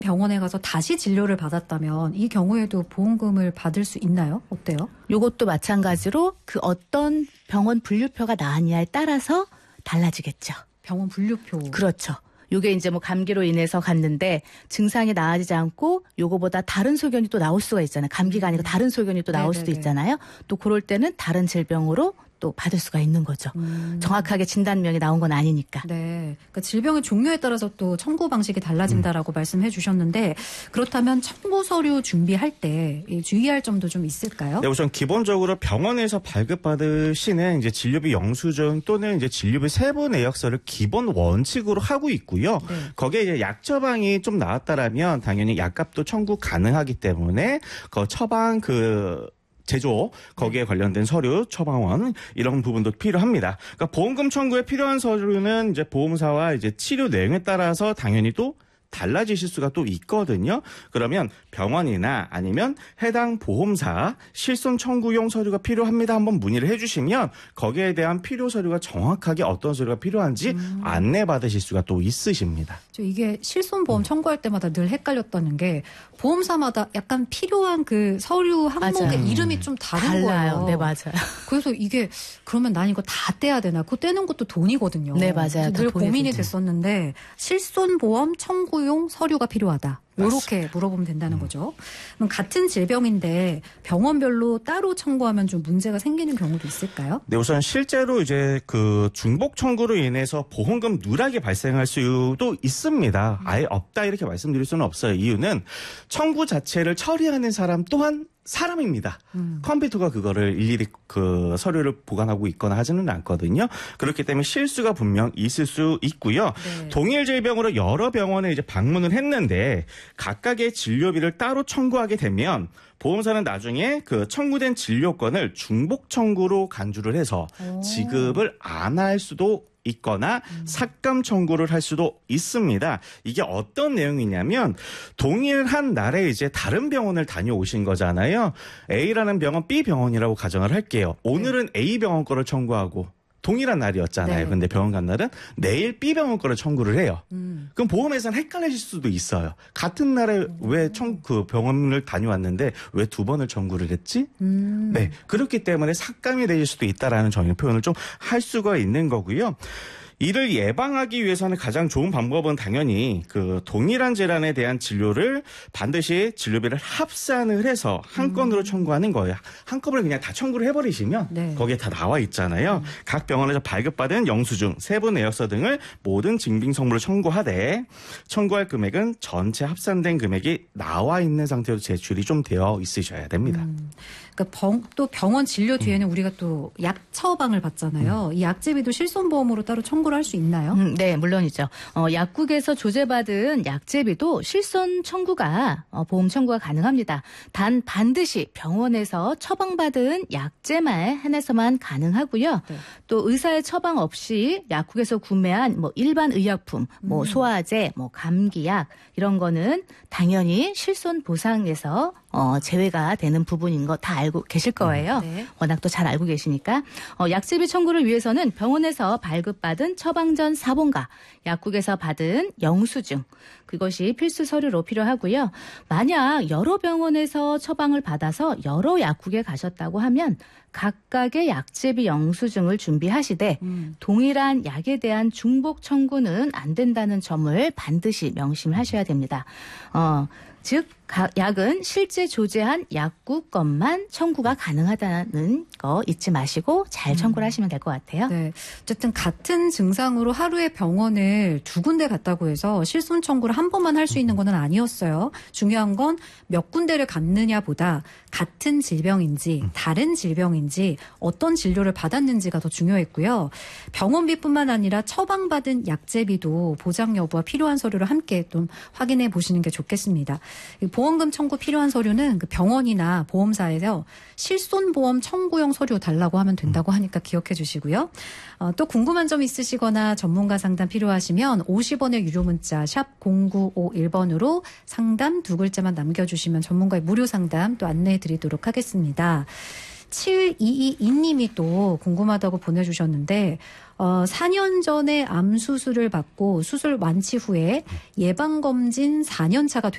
병원에 가서 다시 진료를 받았다면 이 경우에도 보험금을 받을 수 있나요? 어때요? 요것도 마찬가지로 그 어떤 병원 분류표가 나왔냐에 따라서 달라지겠죠. 병원 분류표. 그렇죠. 요게 이제 뭐 감기로 인해서 갔는데 증상이 나아지지 않고 요거보다 다른 소견이 또 나올 수가 있잖아요. 감기가 아니라 다른 소견이 또 나올 수도 있잖아요. 또 그럴 때는 다른 질병으로 또 받을 수가 있는 거죠. 정확하게 진단명이 나온 건 아니니까. 네, 그러니까 질병의 종류에 따라서 또 청구 방식이 달라진다라고 말씀해 주셨는데 그렇다면 청구 서류 준비할 때 주의할 점도 좀 있을까요? 네, 우선 기본적으로 병원에서 발급받으시는 이제 진료비 영수증 또는 이제 진료비 세부 내역서를 기본 원칙으로 하고 있고요. 네. 거기에 이제 약 처방이 좀 나왔다라면 당연히 약값도 청구 가능하기 때문에 그 처방 제조 거기에 관련된 서류, 처방원 이런 부분도 필요합니다. 그러니까 보험금 청구에 필요한 서류는 이제 보험사와 이제 치료 내용에 따라서 당연히 또 달라지실 수가 또 있거든요. 그러면 병원이나 아니면 해당 보험사 실손 청구용 서류가 필요합니다. 한번 문의를 해주시면 거기에 대한 필요 서류가 정확하게 어떤 서류가 필요한지 안내받으실 수가 또 있으십니다. 이게 실손보험 청구할 때마다 늘 헷갈렸다는 게 보험사마다 약간 필요한 그 서류 항목의 맞아요. 이름이 좀 다른 거예요. 네, 맞아요. 그래서 이게 그러면 난 이거 다 떼야 되나? 그거 떼는 것도 돈이거든요. 네, 맞아요. 늘 고민이 됐었는데 실손보험 청구용 서류가 필요하다. 이렇게 물어보면 된다는 거죠. 그럼 같은 질병인데 병원별로 따로 청구하면 좀 문제가 생기는 경우도 있을까요? 네, 우선 실제로 이제 그 중복 청구로 인해서 보험금 누락이 발생할 수도 있습니다. 아예 없다 이렇게 말씀드릴 수는 없어요. 이유는 청구 자체를 처리하는 사람 또한 사람입니다. 컴퓨터가 그거를 일일이 그 서류를 보관하고 있거나 하지는 않거든요. 그렇기 때문에 실수가 분명 있을 수 있고요. 네. 동일 질병으로 여러 병원에 이제 방문을 했는데 각각의 진료비를 따로 청구하게 되면 보험사는 나중에 그 청구된 진료권을 중복 청구로 간주를 해서 지급을 안 할 수도 있거나 삭감 청구를 할 수도 있습니다. 이게 어떤 내용이냐면 동일한 날에 이제 다른 병원을 다녀오신 거잖아요. A라는 병원 B 병원이라고 가정을 할게요. 오늘은 A 병원 거를 청구하고 동일한 날이었잖아요. 근데 병원 간 날은 내일 B 병원 거를 청구를 해요. 그럼 보험회사는 헷갈리실 수도 있어요. 같은 날에 왜 그 병원을 다녀왔는데 왜 두 번을 청구를 했지? 네, 그렇기 때문에 삭감이 되실 수도 있다라는 정의 표현을 좀 할 수가 있는 거고요. 이를 예방하기 위해서는 가장 좋은 방법은 당연히 그 동일한 질환에 대한 진료를 반드시 진료비를 합산을 해서 한 건으로 청구하는 거예요. 한꺼번에 그냥 다 청구를 해버리시면 거기에 다 나와 있잖아요. 각 병원에서 발급받은 영수증, 세부 내역서 등을 모든 증빙성물을 청구하되 청구할 금액은 전체 합산된 금액이 나와 있는 상태로 제출이 좀 되어 있으셔야 됩니다. 그러니까 또 병원 진료 뒤에는 우리가 또 약 처방을 받잖아요. 이 약제비도 실손보험으로 따로 청구를 할 수 있나요? 네, 물론이죠. 약국에서 조제받은 약제비도 실손 청구가 보험 청구가 가능합니다. 단 반드시 병원에서 처방받은 약제만 한해서만 가능하고요. 네. 또 의사의 처방 없이 약국에서 구매한 뭐 일반 의약품, 뭐 소화제, 뭐 감기약 이런 거는 당연히 실손 보상에서 제외가 되는 부분인 거 다 알고 계실 거예요. 네. 워낙 또 잘 알고 계시니까. 약제비 청구를 위해서는 병원에서 발급받은 처방전 사본과 약국에서 받은 영수증, 그것이 필수 서류로 필요하고요. 만약 여러 병원에서 처방을 받아서 여러 약국에 가셨다고 하면 각각의 약제비 영수증을 준비하시되 동일한 약에 대한 중복 청구는 안 된다는 점을 반드시 명심하셔야 됩니다. 즉 약은 실제 조제한 약국 것만 청구가 가능하다는 거 잊지 마시고 잘 청구를 하시면 될 것 같아요. 네, 어쨌든 같은 증상으로 하루에 병원을 두 군데 갔다고 해서 실손 청구를 한 번만 할 수 있는 건 아니었어요. 중요한 건 몇 군데를 갔느냐보다 같은 질병인지 다른 질병인지 어떤 진료를 받았는지가 더 중요했고요. 병원비뿐만 아니라 처방받은 약제비도 보장 여부와 필요한 서류를 함께 좀 확인해 보시는 게 좋겠습니다. 보험금 청구 필요한 서류는 그 병원이나 보험사에서 실손보험 청구용 서류 달라고 하면 된다고 하니까 기억해 주시고요. 또 궁금한 점 있으시거나 전문가 상담 필요하시면 50원의 유료 문자 샵 0951번으로 상담 두 글자만 남겨주시면 전문가의 무료 상담 또 안내해 드리도록 하겠습니다. 7222님이 또 궁금하다고 보내주셨는데 4년 전에 암 수술을 받고 수술 완치 후에 예방검진 4년 차가